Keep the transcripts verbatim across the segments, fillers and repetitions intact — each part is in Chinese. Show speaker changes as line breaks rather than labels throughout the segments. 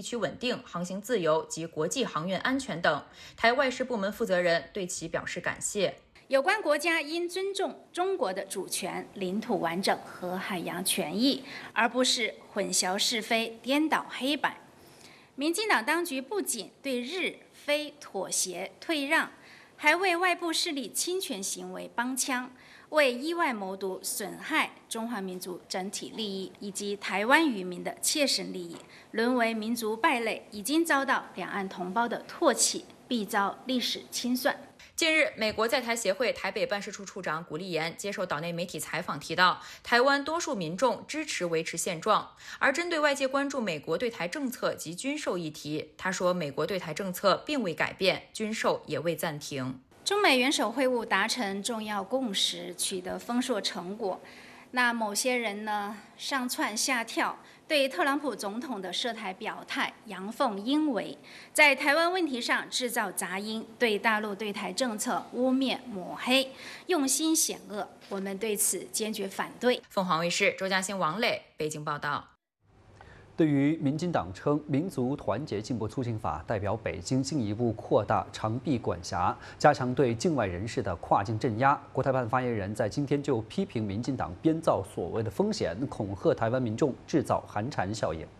地区稳定、航行自由及国际航运安全等。台外事部门负责人对其表示感谢。
有关国家应尊重中国的主权、领土完整和海洋权益，而不是混淆是非、颠倒黑白。民进党当局不仅对日非妥协退让，还为外部势力侵权行为帮腔，为意外谋独损害中华民族整体利益以及台湾渔民的切身利益，沦为民族败类，已经遭到两岸同胞的唾弃，必遭历史清算。
近日，美国在台协会台北办事处处长古立言接受岛内媒体采访提到，台湾多数民众支持维持现状。而针对外界关注美国对台政策及军售议题，他说，美国对台政策并未改变，军售也未暂停。
中美元首会晤达成重要共识，取得丰硕成果。那某些人呢，上蹿下跳，对特朗普总统的涉台表态阳奉阴违，在台湾问题上制造杂音，对大陆对台政策污蔑抹黑，用心险恶。我们对此坚决反对。
凤凰卫视周嘉欣、王磊北京报道。
对于民进党称民族团结进步促进法代表北京进一步扩大长臂管辖，加强对境外人士的跨境镇压，国台办发言人在今天就批评民进党编造所谓的风险，恐吓台湾民众，制造寒蝉效应。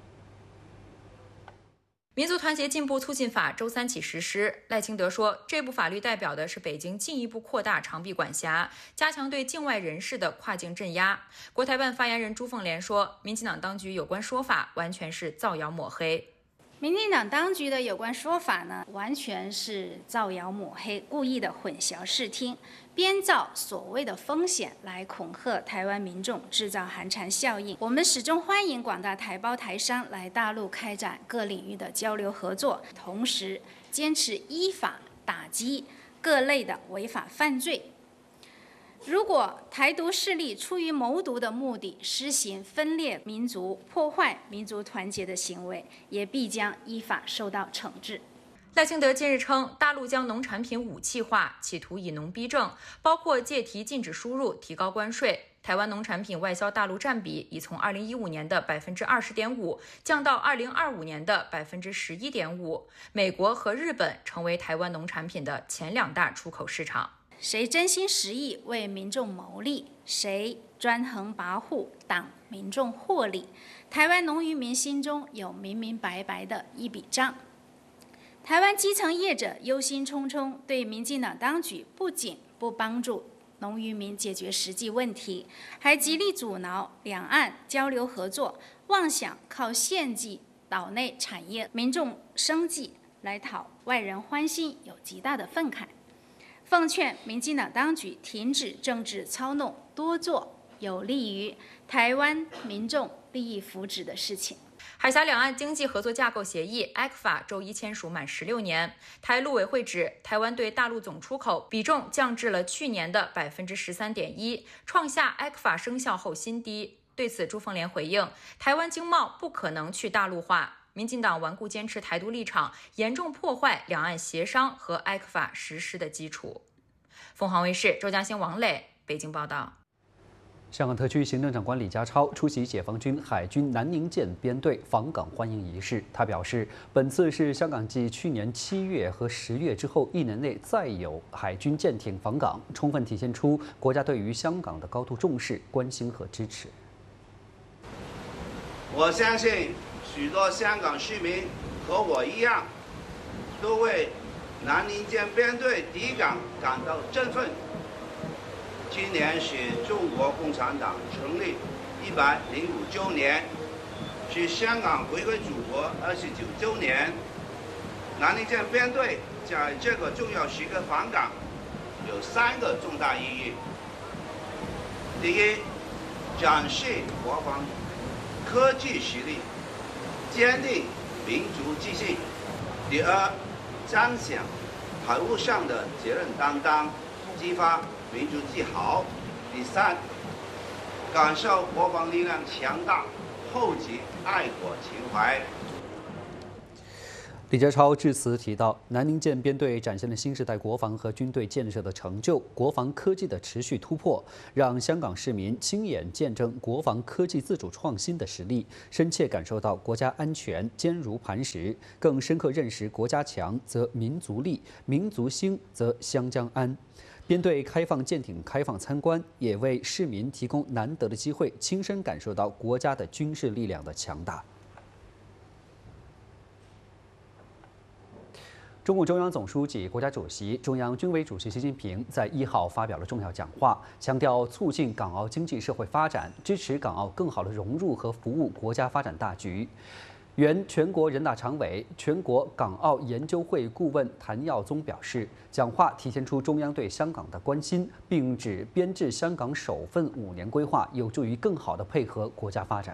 民族团结进步促进法周三起实施。赖清德说，这部法律代表的是北京进一步扩大长臂管辖，加强对境外人士的跨境镇压。国台办发言人朱凤莲说，民进党当局有关说法完全是造谣抹黑。
民进党当局的有关说法呢，完全是造谣抹黑，故意的混淆视听，编造所谓的风险来恐吓台湾民众，制造寒蝉效应。我们始终欢迎广大台胞台商来大陆开展各领域的交流合作，同时坚持依法打击各类的违法犯罪。如果台独势力出于谋独的目的，施行分裂民族、破坏民族团结的行为，也必将依法受到惩治。
赖清德近日称，大陆将农产品武器化，企图以农逼政，包括借题禁止输入、提高关税。台湾农产品外销大陆占比已从二零一五年的百分之二十点五降到二零二五年的百分之十一点五。美国和日本成为台湾农产品的前两大出口市场。
谁真心实意为民众谋利，谁专横跋扈挡民众获利，台湾农渔民心中有明明白白的一笔账。台湾基层业者忧心忡忡，对民进党当局不仅不帮助农渔民解决实际问题，还极力阻挠两岸交流合作，妄想靠献祭岛内产业、民众生计来讨外人欢心，有极大的愤慨。奉劝民进党当局停止政治操弄，多做有利于台湾民众利益福祉的事情。
海峡两岸经济合作架构协议 （E C F A） 周一签署满十六年，台陆委会指，台湾对大陆总出口比重降至了去年的百分之十三点一，创下 E C F A 生效后新低。对此，朱凤莲回应，台湾经贸不可能去大陆化。民进党顽固坚持台独立场，严重破坏两岸协商和 E C F A 实施的基础。凤凰卫视周嘉欣、王磊北京报道。
香港特区行政长官李家超出席解放军海军南宁舰编队访港欢迎仪式。他表示，本次是香港继去年七月和十月之后一年内再有海军舰艇访港，充分体现出国家对于香港的高度重视、关心和支持。
我相信许多香港市民和我一样，都为南宁舰编队抵港感到振奋。今年是中国共产党成立一百零五周年，是香港回归祖国二十九周年。南宁舰编队在这个重要时刻访港，有三个重大意义：第一，展示国防科技实力，坚定民族自信；第二，彰显海务上的责任担当，激发民族自豪；第三，感受国防力量强大，厚积爱国情怀。
李家超致辞提到，南宁舰编队展现了新时代国防和军队建设的成就，国防科技的持续突破，让香港市民亲眼见证国防科技自主创新的实力，深切感受到国家安全坚如磐石，更深刻认识国家强则民族立，民族兴则湘江安。编队开放舰艇开放参观，也为市民提供难得的机会，亲身感受到国家的军事力量的强大。中共中央总书记、国家主席、中央军委主席习近平在一号发表了重要讲话，强调促进港澳经济社会发展，支持港澳更好地融入和服务国家发展大局。原全国人大常委、全国港澳研究会顾问谭耀宗表示，讲话体现出中央对香港的关心，并指编制香港首份五年规划有助于更好地配合国家发展。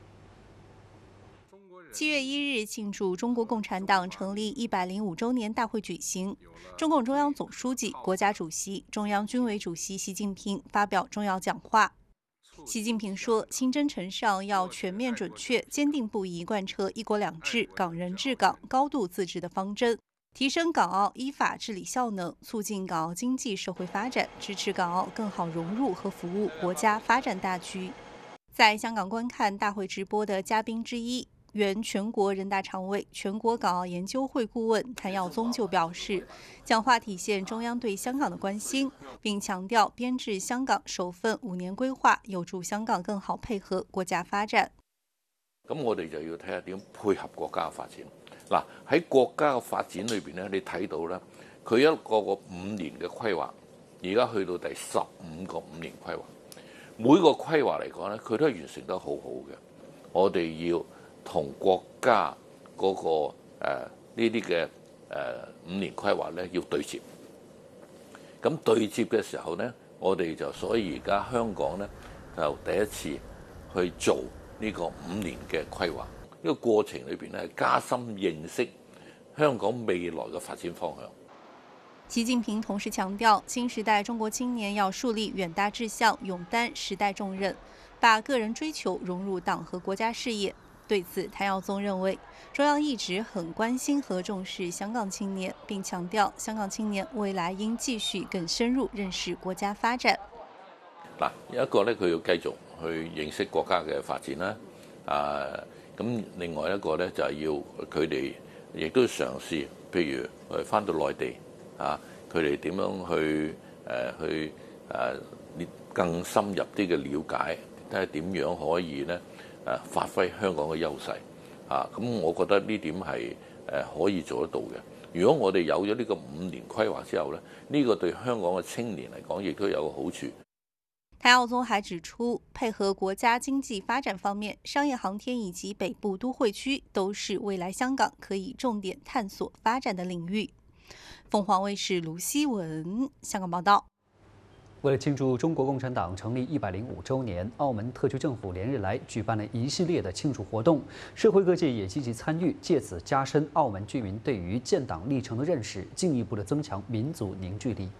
七月一日，庆祝中国共产党成立一百零五周年大会举行。中共中央总书记、国家主席、中央军委主席习近平发表重要讲话。习近平说，新征程上要全面准确、坚定不移贯彻一国两制、港人治港、高度自治的方针，提升港澳依法治理效能，促进港澳经济社会发展，支持港澳更好融入和服务国家发展大局。在香港观看大会直播的嘉宾之一，原全国人大常委、全国港澳研究会顾问谭耀宗就表示，讲话体现中央对香港的關心，並強調編制香港首份五年規劃有助香港更好配合國家發展。
咁我哋就要睇下點配合國家嘅發展。嗱，喺國家嘅發展裏邊咧，你睇到咧，佢一個個五年嘅規劃，而家去到第十五個五年規劃，每個規劃嚟講咧，佢都係完成得好好嘅。我哋要同國家嗰、那個誒呢啲嘅誒五年規劃咧要對接，咁對接嘅時候咧，我哋就所以而家香港咧就第一次去做呢個五年嘅規劃，呢、這個過程裏邊咧加深認識香港未來嘅發展方向。
習近平同時強調，新時代中國青年要樹立遠大志向，勇擔時代重任，把個人追求融入黨和國家事業。對此，譚耀宗認為，中央一直很關心和重視香港青年，並強調香港青年未來應繼續更深入認識國家發展。
嗱，有一個咧，佢要繼續去認識國家嘅發展啦。啊，咁另外一個咧就係要佢哋亦都嘗試，譬如誒返到內地啊，佢哋點樣去誒去誒更深入啲嘅了解，睇下點樣可以咧。誒發揮香港嘅優勢啊！咁我覺得呢點係誒可以做得到嘅。如果我哋有咗呢個五年規劃之後咧，呢、這個對香港嘅青年嚟講，亦都有個好處。
譚耀宗還指出，配合國家經濟發展方面，商業航天以及北部都會區都是未來香港可以重點探索發展的領域。鳳凰衛視盧希文香港報道。
為了慶祝中國共產黨成立一百零五週年，澳門特區政府連日來舉辦了一系列的慶祝活動，社會各界也積極參與，借此加深澳門居民對於建黨歷程的認識，進一步的增強民族凝聚力。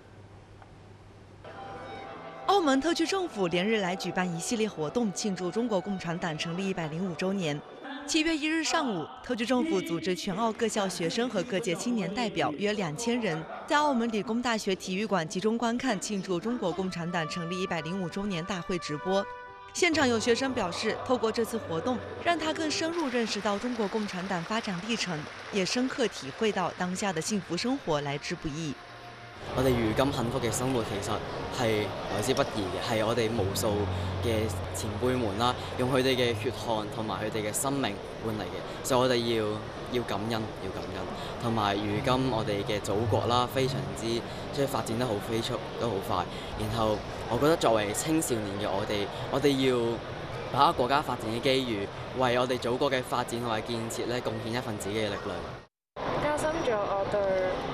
澳門特區政府連日來舉辦一系列活動，慶祝中國共產黨成立一百零五週年。七月一日上午，特區政府組織全澳各校學生和各界青年代表約兩千人，在澳門理工大學體育館集中觀看慶祝中國共產黨成立一百零五週年大會直播。現場有學生表示，透過這次活動，讓他更深入認識到中國共產黨發展歷程，也深刻體會到當下的幸福生活來之不易。
我哋如今幸福嘅生活其實係來之不易嘅，係我哋無數嘅前輩們啦，用佢哋嘅血汗同埋佢哋嘅生命換嚟嘅，所以我哋要要感恩，要感恩。同埋如今我哋嘅祖國啦，非常之即係發展得好飛速，都好快。然後我覺得作為青少年嘅我哋，我哋要把握國家發展嘅機遇，為我哋祖國嘅發展同埋建設咧貢獻一份自己嘅力量。
加深咗我對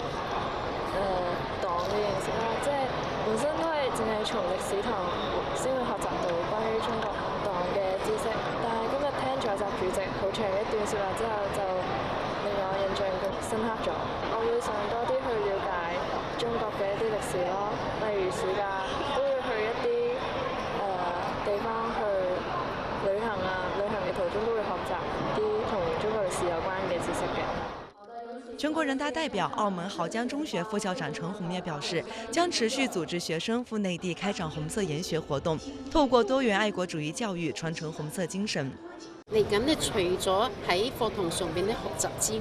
本身都係淨係從歷史堂先會學習到關於中國黨嘅知識，但係今日聽咗習主席好長一段説話之後，就令我印象更深刻咗。我會想多啲去了解中國嘅一啲歷史咯，例如暑假都會去一啲誒、呃、地方去旅行啊，旅行嘅途中都會學習啲同中國歷史有關嘅知識嘅。
全国人大代表、澳门濠江中学副校长陈红也表示，将持续组织學生赴內地開展紅色研學活動，透過多元愛國主義教育傳承紅色精神。
嚟緊咧，除咗喺課堂上邊咧學習之